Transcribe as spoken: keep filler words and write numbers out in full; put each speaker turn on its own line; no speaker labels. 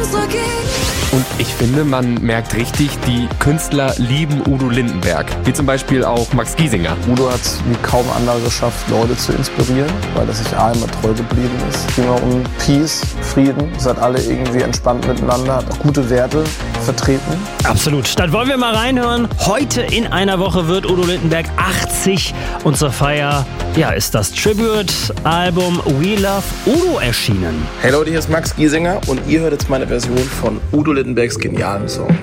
Und ich finde, man merkt richtig, die Künstler lieben Udo Lindenberg. Wie zum Beispiel auch Max Giesinger.
Udo hat es wie kaum andere geschafft, Leute zu inspirieren, weil er sich A immer treu geblieben ist. Immer um Peace, Frieden. Seid alle irgendwie entspannt miteinander, hat auch gute Werte vertreten.
Absolut. Dann wollen wir mal reinhören. Heute in einer Woche wird Udo Lindenberg achtzig und zur Feier ja, ist das Tribute-Album We Love Udo erschienen.
Hey Leute, hier ist Max Giesinger und ihr hört jetzt meine Version von Udo Lindenbergs genialem Song.